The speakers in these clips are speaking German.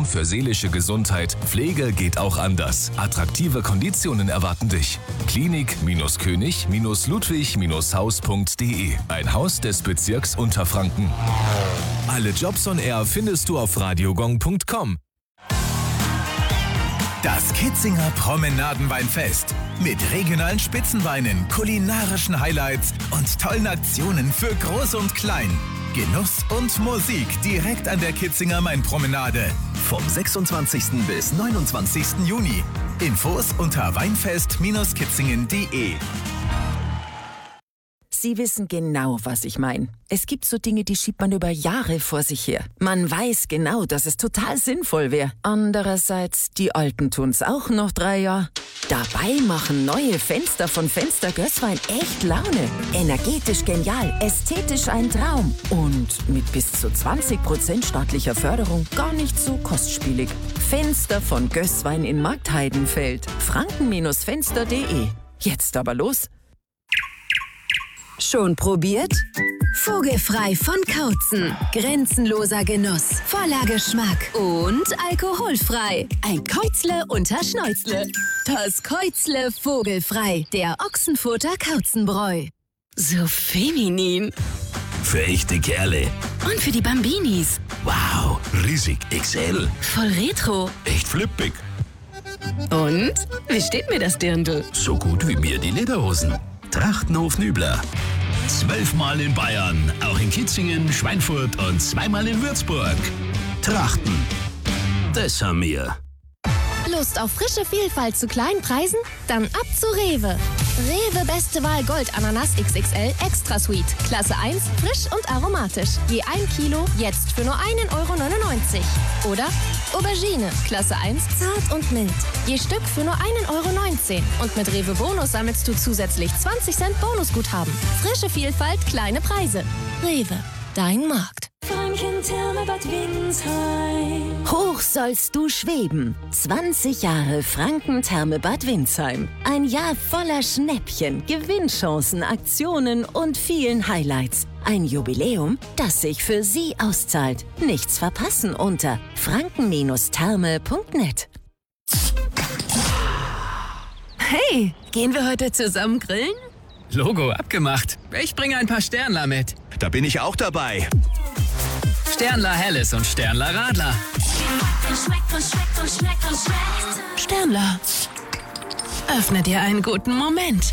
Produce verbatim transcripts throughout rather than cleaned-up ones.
für seelische Gesundheit. Pflege geht auch anders. Attraktive Konditionen erwarten dich. Klinik-König-Ludwig-Haus punkt de. Ein Haus des Bezirks Unterfranken. Alle Jobs on Air findest du auf radiogong punkt com. Das Kitzinger Promenadenweinfest. Mit regionalen Spitzenweinen, kulinarischen Highlights und tollen Aktionen für Groß und Klein. Genuss und Musik direkt an der Kitzinger Mainpromenade. Vom sechsundzwanzigsten bis neunundzwanzigsten Juni. Infos unter weinfest Bindestrich kitzingen punkt de. Sie wissen genau, was ich meine. Es gibt so Dinge, die schiebt man über Jahre vor sich her. Man weiß genau, dass es total sinnvoll wäre. Andererseits, die Alten tun's auch noch drei Jahre. Dabei machen neue Fenster von Fenster Gößwein echt Laune. Energetisch genial, ästhetisch ein Traum. Und mit bis zu zwanzig Prozent staatlicher Förderung gar nicht so kostspielig. Fenster von Gößwein in Marktheidenfeld. franken Fenster punkt de. Jetzt aber los. Schon probiert? Vogelfrei von Kautzen. Grenzenloser Genuss, voller Geschmack und alkoholfrei. Ein Käuzle unter Schnäuzle. Das Käuzle Vogelfrei, der Ochsenfurter Kauzenbräu. So feminin. Für echte Kerle. Und für die Bambinis. Wow, riesig X L. Voll retro. Echt flippig. Und? Wie steht mir das Dirndl? So gut wie mir die Lederhosen. Trachtenhof Nübler. Zwölfmal in Bayern, auch in Kitzingen, Schweinfurt und zweimal in Würzburg. Trachten. Das haben wir. Lust auf frische Vielfalt zu kleinen Preisen? Dann ab zu Rewe. Rewe Beste Wahl Gold Ananas X X L Extra Sweet. Klasse eins, frisch und aromatisch. Je ein Kilo, jetzt für nur einen Euro neunundneunzig. Oder Aubergine, Klasse eins, zart und mild. Je Stück für nur einen Euro neunzehn. Und mit Rewe Bonus sammelst du zusätzlich zwanzig Cent Bonusguthaben. Frische Vielfalt, kleine Preise. Rewe, dein Markt. Franken-Therme Bad Windsheim. Hoch sollst du schweben. zwanzig Jahre Franken-Therme Bad Windsheim. Ein Jahr voller Schnäppchen, Gewinnchancen, Aktionen und vielen Highlights. Ein Jubiläum, das sich für Sie auszahlt. Nichts verpassen unter franken Therme punkt net. Hey, gehen wir heute zusammen grillen? Logo abgemacht. Ich bringe ein paar Sternler mit. Da bin ich auch dabei. Sternler Helles und Sternler Radler. Sternler. Öffne dir einen guten Moment.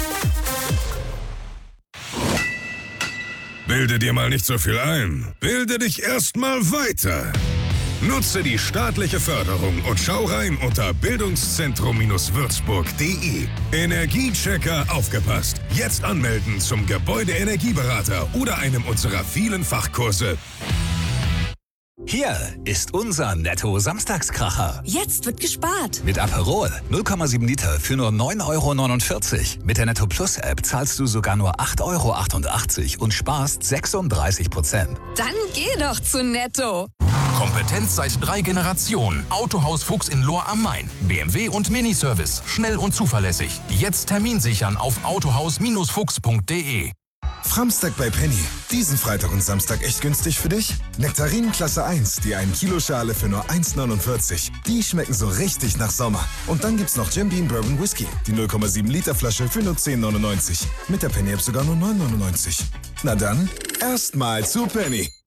Bilde dir mal nicht so viel ein. Bilde dich erst mal weiter. Nutze die staatliche Förderung und schau rein unter bildungszentrum würzburg punkt de. Energiechecker aufgepasst. Jetzt anmelden zum Gebäudeenergieberater oder einem unserer vielen Fachkurse. Hier ist unser Netto-Samstagskracher. Jetzt wird gespart. Mit Aperol null Komma sieben Liter für nur neun Euro neunundvierzig. Mit der Netto Plus App zahlst du sogar nur acht Euro achtundachtzig und sparst sechsunddreißig Prozent. Dann geh doch zu Netto. Kompetenz seit drei Generationen. Autohaus Fuchs in Lohr am Main. B M W und Miniservice. Schnell und zuverlässig. Jetzt Termin sichern auf autohaus Fuchs punkt de. Framstag bei Penny. Diesen Freitag und Samstag echt günstig für dich? Nektarinen Klasse eins, die ein Kilo Schale für nur eins neunundvierzig. Die schmecken so richtig nach Sommer. Und dann gibt's noch Jim Beam Bourbon Whisky. Die null Komma sieben Liter Flasche für nur zehn neunundneunzig. Mit der Penny App sogar nur neun neunundneunzig. Na dann, erstmal zu Penny.